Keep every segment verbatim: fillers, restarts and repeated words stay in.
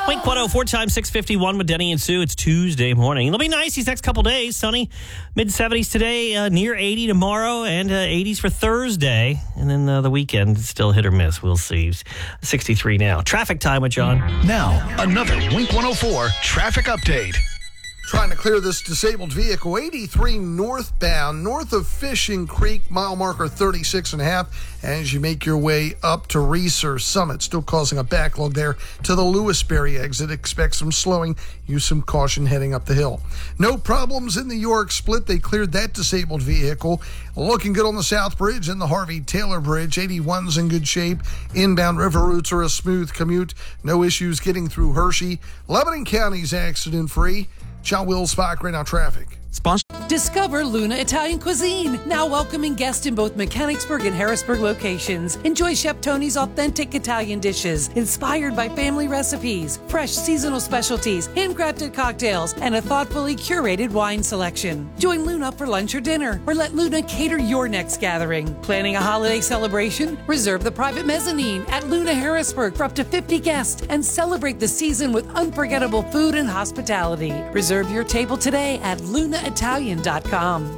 Wink one oh four times six fifty-one with Denny and Sue. It's Tuesday morning. It'll be nice these next couple days. Sunny, mid seventies today, uh, near eighty tomorrow, and uh, eighties for Thursday. And then uh, the weekend, still hit or miss. We'll see. sixty-three now. Traffic time with John. Now, another Wink one oh four traffic update. Trying to clear this disabled vehicle, eighty-three northbound, north of Fishing Creek, mile marker thirty-six and a half, as you make your way up to Reeser Summit. Still causing a backlog there to the Lewisberry exit. Expect some slowing. Use some caution heading up the hill. No problems in the York Split. They cleared that disabled vehicle. Looking good on the South Bridge and the Harvey Taylor Bridge. eighty-one's in good shape. Inbound river routes are a smooth commute. No issues getting through Hershey. Lebanon County's accident-free. John Will Spock, right now traffic. Sponsor. Discover Luna Italian Cuisine, now welcoming guests in both Mechanicsburg and Harrisburg locations. Enjoy Chef Tony's authentic Italian dishes, inspired by family recipes, fresh seasonal specialties, handcrafted cocktails, and a thoughtfully curated wine selection. Join Luna for lunch or dinner, or let Luna cater your next gathering. Planning a holiday celebration? Reserve the private mezzanine at Luna Harrisburg for up to fifty guests and celebrate the season with unforgettable food and hospitality. Reserve your table today at luna italian dot com.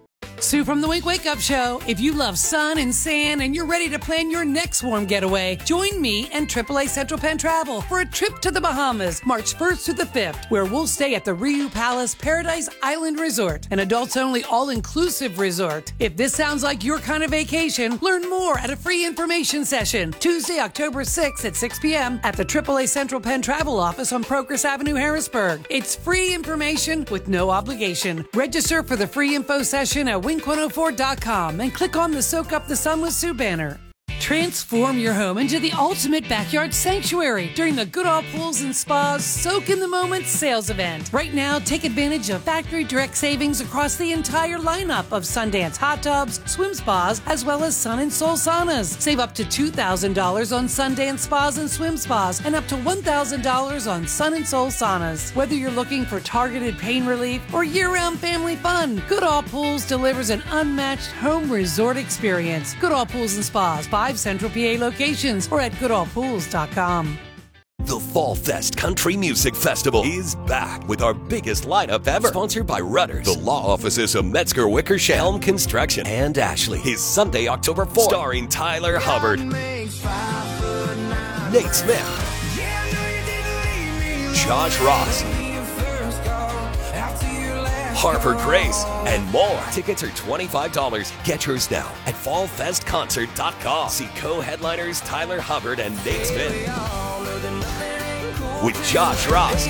Sue from the Wink Wake Up Show. If you love sun and sand and you're ready to plan your next warm getaway, join me and triple A Central Penn Travel for a trip to the Bahamas, March first to the fifth, where we'll stay at the Riu Palace Paradise Island Resort, an adults-only all-inclusive resort. If this sounds like your kind of vacation, learn more at a free information session, Tuesday, October sixth at six p.m. at the triple A Central Penn Travel office on Progress Avenue, Harrisburg. It's free information with no obligation. Register for the free info session at wink one oh four dot com and click on the Soak Up the Sun with Sue banner. Transform your home into the ultimate backyard sanctuary during the Goodall Pools and Spas Soak in the Moment sales event. Right now, take advantage of factory direct savings across the entire lineup of Sundance hot tubs, swim spas, as well as Sun and Soul saunas. Save up to two thousand dollars on Sundance spas and swim spas and up to one thousand dollars on Sun and Soul saunas. Whether you're looking for targeted pain relief or year-round family fun, Goodall Pools delivers an unmatched home resort experience. Goodall Pools and Spas, five Central P A locations or at goodall pools dot com. The Fall Fest Country Music Festival is back with our biggest lineup ever. Sponsored by Rudders, the law offices of Metzger Wickersham, Helm Construction, and Ashley. Is Sunday, October fourth. Starring Tyler Hubbard, Nate Smith, Josh Ross, Harper Grace, and more. Tickets are twenty-five dollars. Get yours now at fall fest concert dot com. See co-headliners Tyler Hubbard and Nate Smith with Josh Ross,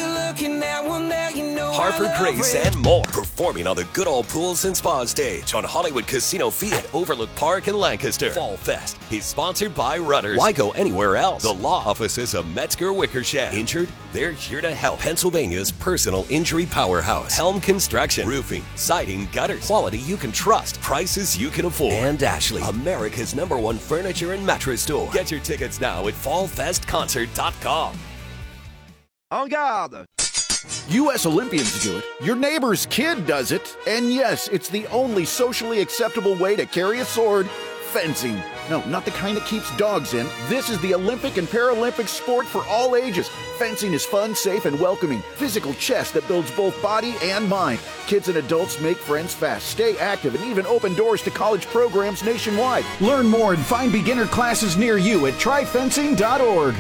Harper Grace, and more. Performing on the Goodall Pools and Spa stage on Hollywood Casino Field at Overlook Park in Lancaster. Fall Fest is sponsored by Rudders. Why go anywhere else? The law offices of Metzger Wickersham. Injured? They're here to help. Pennsylvania's personal injury powerhouse. Helm Construction. Roofing, siding, gutters. Quality you can trust. Prices you can afford. And Ashley, America's number one furniture and mattress store. Get your tickets now at fall fest concert dot com. En garde! U S Olympians do it, your neighbor's kid does it, and yes, it's the only socially acceptable way to carry a sword: fencing. No, not the kind that keeps dogs in. This is the Olympic and Paralympic sport for all ages. Fencing is fun, safe, and welcoming. Physical chess that builds both body and mind. Kids and adults make friends fast, stay active, and even open doors to college programs nationwide. Learn more and find beginner classes near you at try fencing dot org.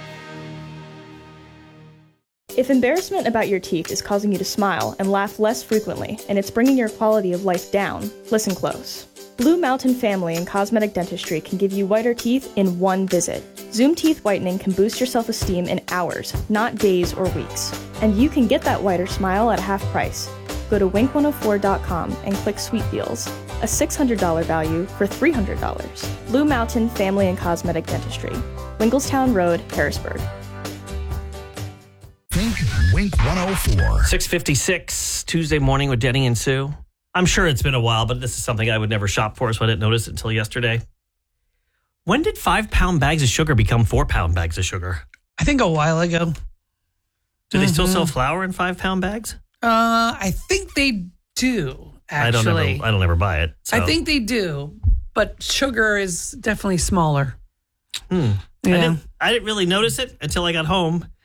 If embarrassment about your teeth is causing you to smile and laugh less frequently, and it's bringing your quality of life down, listen close. Blue Mountain Family and Cosmetic Dentistry can give you whiter teeth in one visit. Zoom Teeth Whitening can boost your self-esteem in hours, not days or weeks. And you can get that whiter smile at half price. Go to wink one oh four dot com and click Sweet Deals, a six hundred dollars value for three hundred dollars. Blue Mountain Family and Cosmetic Dentistry, Winklestown Road, Harrisburg. Think Wink one oh four. six fifty-six, Tuesday morning with Denny and Sue. I'm sure it's been a while, but this is something I would never shop for, so I didn't notice it until yesterday. When did five-pound bags of sugar become four-pound bags of sugar? I think a while ago. Do mm-hmm. they still sell flour in five-pound bags? Uh, I think they do, actually. I don't ever, I don't ever buy it. So. I think they do, but sugar is definitely smaller. Hmm. Yeah. I didn't, I didn't really notice it until I got home.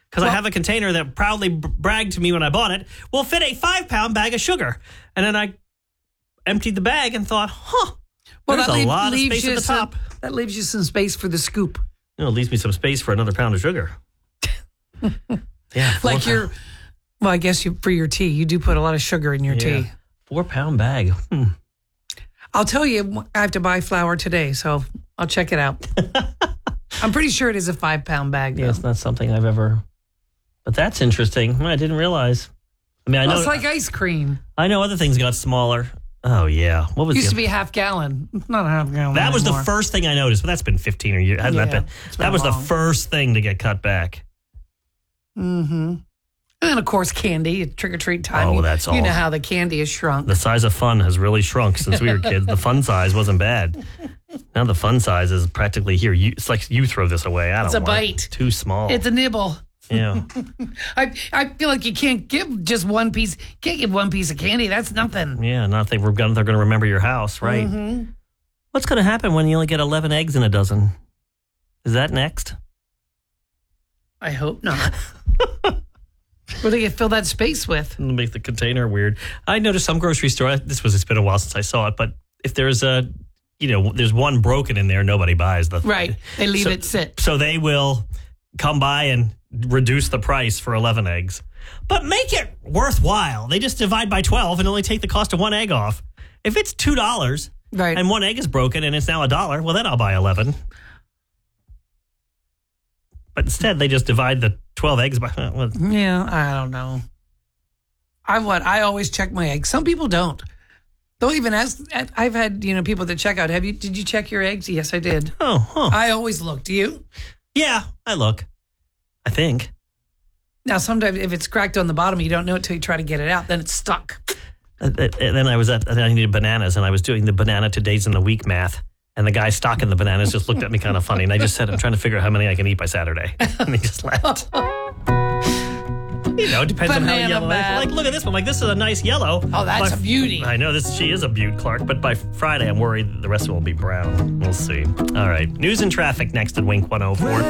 because I Well- have a container that proudly b- bragged to me when I bought it will fit a five-pound bag of sugar. And then I emptied the bag and thought, huh, Well, there's that a leave- lot of leaves space you at the some- top. That leaves you some space for the scoop. You know, it leaves me some space for another pound of sugar. Yeah, four Like your, well, I guess you for your tea, you do put a lot of sugar in your Yeah. tea. Four-pound bag. Hmm. I'll tell you, I have to buy flour today, so I'll check it out. I'm pretty sure it is a five pound bag. Though. Yeah, it's not something I've ever. But that's interesting. I didn't realize. I mean, I Well, know. it's like ice cream. I know other things got smaller. Oh yeah, what was Used the, to be a half gallon. It's not a half gallon. that? Was the anymore. first thing I noticed, but that's been fifteen or years. Hasn't that Yeah, been? it's been That was the long. first thing to get cut back. Mm-hmm. And then, of course, candy. Trick or treat time. Oh, You- that's You all. know how the candy has shrunk. The size of fun has really shrunk since we were kids. The fun size wasn't bad. Now the fun size is practically here. You, it's like you throw this away. I don't It's a want bite. It. Too small. It's a nibble. yeah. I I feel like you can't give just one piece. Can't give one piece of candy. That's nothing. Yeah, not think we're gonna, they're going to remember your house, right? Mm-hmm. What's going to happen when you only get eleven eggs in a dozen? Is that next? I hope not. What do you fill that space with? It'll make the container weird. I noticed some grocery store, this was, it's been a while since I saw it, but if there's a, you know, there's one broken in there, nobody buys the Right. They leave So- it sit. So they will come by and reduce the price for eleven eggs. But make it worthwhile. They just divide by twelve and only take the cost of one egg off. If it's two dollars Right. and one egg is broken and it's now a dollar, well, then I'll buy eleven. But instead, they just divide the twelve eggs by. Well, Yeah, I don't know. I what? I always check my eggs. Some people don't. They'll even ask. I've had you know people that check out. Have you? Did you check your eggs? Yes, I did. oh, huh. I always look. Do you? Yeah, I look. I think. Now, sometimes if it's cracked on the bottom, you don't know it till you try to get it out. Then it's stuck. Uh, uh, And then I was at, I needed bananas, and I was doing the banana to days in the week math. And the guy stocking the bananas just looked at me kind of funny. And I just said, I'm trying to figure out how many I can eat by Saturday. And he just laughed. You know, it depends on how Banana yellow it is. math. Like, look at this one. Like, this is a nice yellow. Oh, that's By- a beauty. I know, this. She is a beaut, Clark. But by Friday, I'm worried the rest of it will be brown. We'll see. All right. News and traffic next at Wink one oh four.